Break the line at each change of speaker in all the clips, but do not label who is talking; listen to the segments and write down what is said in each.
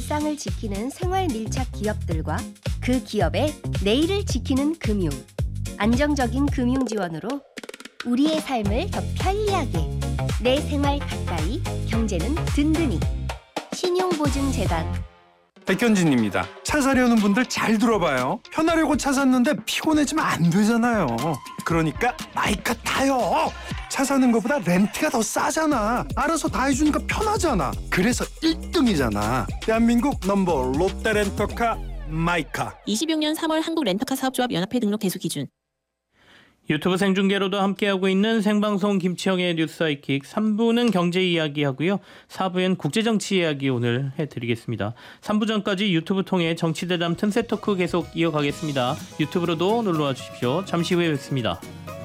일상을 지키는 생활 밀착 기업들과 그 기업의 내일을 지키는 금융. 안정적인 금융 지원으로 우리의 삶을 더 편리하게, 내 생활 가까이, 경제는 든든히. 신용보증재단.
백현진입니다. 차 사려는 분들 잘 들어봐요. 편하려고 차 샀는데 피곤해지면 안 되잖아요. 그러니까 마이카 타요. 차 사는 것보다 렌트가 더 싸잖아. 알아서 다 해주니까 편하잖아. 그래서 1등이잖아. 대한민국 넘버 롯데렌터카 마이카.
26년 3월 한국렌터카 사업조합 연합회 등록 대수 기준.
유튜브 생중계로도 함께하고 있는 생방송 김치영의 뉴스 하이킥. 3부는 경제 이야기하고요. 4부엔 국제정치 이야기 오늘 해드리겠습니다. 3부 전까지 유튜브 통해 정치대담 틈새 토크 계속 이어가겠습니다. 유튜브로도 놀러와 주십시오. 잠시 후에 뵙습니다.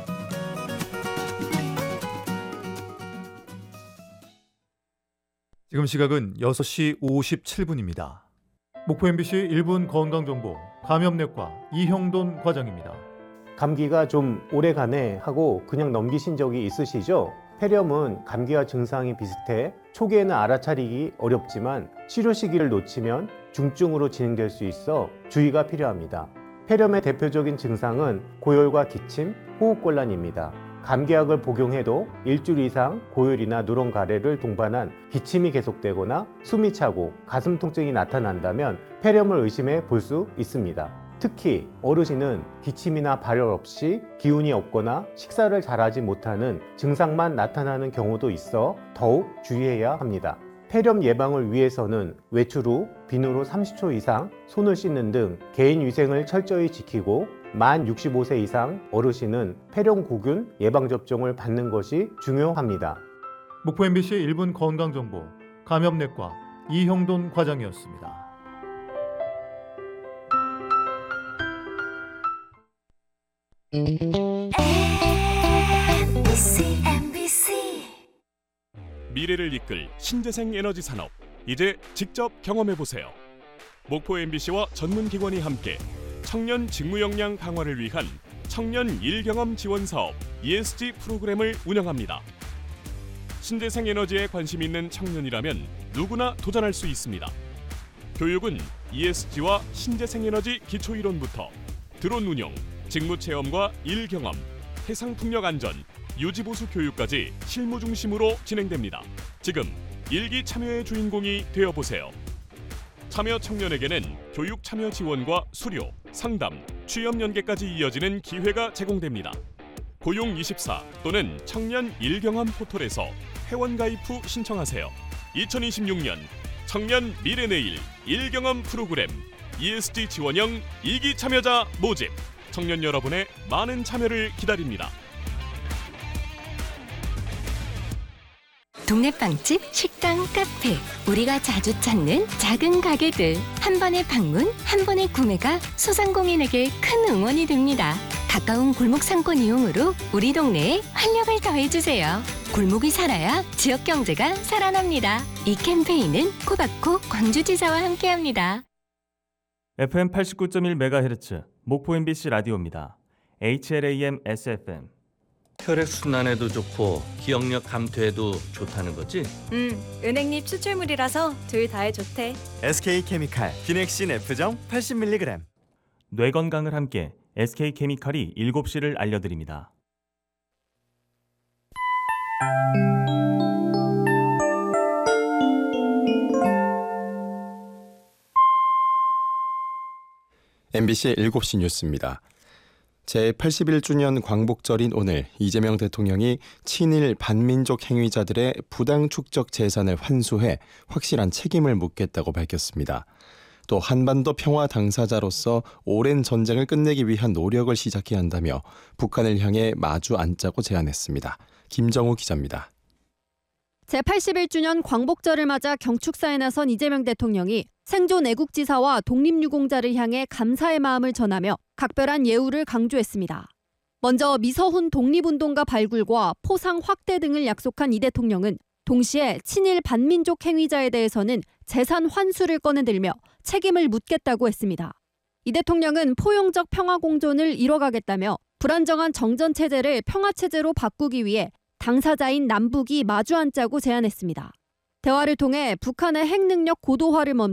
지금 시각은 6시 57분입니다. 목포 MBC 1분 건강정보 감염내과 이형돈 과장입니다.
감기가 좀 오래가네 하고 그냥 넘기신 적이 있으시죠? 폐렴은 감기와 증상이 비슷해 초기에는 알아차리기 어렵지만 치료 시기를 놓치면 중증으로 진행될 수 있어 주의가 필요합니다. 폐렴의 대표적인 증상은 고열과 기침, 호흡곤란입니다. 감기약을 복용해도 일주일 이상 고열이나 누런 가래를 동반한 기침이 계속되거나 숨이 차고 가슴 통증이 나타난다면 폐렴을 의심해 볼 수 있습니다. 특히 어르신은 기침이나 발열 없이 기운이 없거나 식사를 잘하지 못하는 증상만 나타나는 경우도 있어 더욱 주의해야 합니다. 폐렴 예방을 위해서는 외출 후 비누로 30초 이상 손을 씻는 등 개인 위생을 철저히 지키고 만 65세 이상 어르신은 폐렴구균 예방접종을 받는 것이 중요합니다.
목포 MBC 1분 건강정보 감염내과 이형돈 과장이었습니다.
미래를 이끌 신재생 에너지 산업, 이제 직접 경험해보세요. 목포 MBC와 전문기관이 함께 청년 직무 역량 강화를 위한 청년 일경험 지원 사업 ESG 프로그램을 운영합니다. 신재생 에너지에 관심 있는 청년이라면 누구나 도전할 수 있습니다. 교육은 ESG와 신재생 에너지 기초이론부터 드론 운용, 직무 체험과 일 경험, 해상 풍력 안전, 유지 보수 교육까지 실무 중심으로 진행됩니다. 지금 일기 참여의 주인공이 되어보세요. 참여 청년에게는 교육 참여 지원과 수료, 상담, 취업 연계까지 이어지는 기회가 제공됩니다. 고용24 또는 청년 일경험 포털에서 회원 가입 후 신청하세요. 2026년 청년 미래내일 일경험 프로그램 ESG 지원형 2기 참여자 모집. 청년 여러분의 많은 참여를 기다립니다.
동네 빵집, 식당, 카페, 우리가 자주 찾는 작은 가게들. 한 번의 방문, 한 번의 구매가 소상공인에게 큰 응원이 됩니다. 가까운 골목 상권 이용으로 우리 동네에 활력을 더해주세요. 골목이 살아야 지역 경제가 살아납니다. 이 캠페인은 코바코 광주지사와 함께합니다.
FM 89.1MHz 목포 MBC 라디오입니다. HLAM SFM.
혈액순환에도 좋고 기억력 감퇴에도 좋다는 거지?
은행잎 추출물이라서 둘 다에 좋대.
SK케미칼 비넥신 F정 80mg.
뇌 건강을 함께 SK케미칼이 7시를 알려드립니다.
MBC 7시 뉴스입니다. 제81주년 광복절인 오늘 이재명 대통령이 친일 반민족 행위자들의 부당 축적 재산을 환수해 확실한 책임을 묻겠다고 밝혔습니다. 또 한반도 평화 당사자로서 오랜 전쟁을 끝내기 위한 노력을 시작해야 한다며 북한을 향해 마주 앉자고 제안했습니다. 김정우 기자입니다.
제81주년 광복절을 맞아 경축사에 나선 이재명 대통령이 생존 애국지사와 독립유공자를 향해 감사의 마음을 전하며 각별한 예우를 강조했습니다. 먼저 미서훈 독립운동가 발굴과 포상 확대 등을 약속한 이 대통령은 동시에 친일 반민족 행위자에 대해서는 재산 환수를 꺼내들며 책임을 묻겠다고 했습니다. 이 대통령은 포용적 평화공존을 이뤄가겠다며 불안정한 정전체제를 평화체제로 바꾸기 위해 당사자인 남북이 마주 앉자고 제안했습니다. 대화를 통해 북한의 핵능력 고도화를 멈추